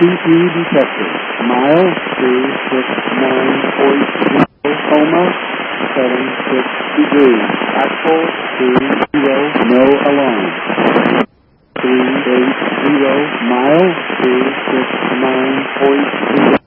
CP detected. Miles 269.0, coma 76 degrees. Actual 20, no alarm. 380 miles 269.0.